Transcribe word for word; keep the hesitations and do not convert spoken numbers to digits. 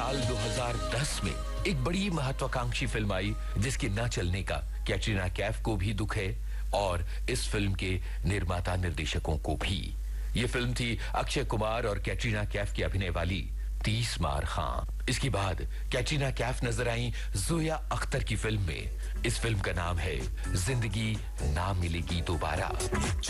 साल दो हज़ार दस में एक बड़ी महत्वाकांक्षी फिल्म आई जिसके न चलने का कैटरीना कैफ को भी दुख है और इस फिल्म के निर्माता निर्देशकों को भी। ये फिल्म थी अक्षय कुमार और कैटरीना कैफ की अभिनय वाली तीस मार खां। इसके बाद कैटरीना कैफ नजर आई जोया अख्तर की फिल्म में। इस फिल्म का नाम है जिंदगी ना मिलेगी दोबारा।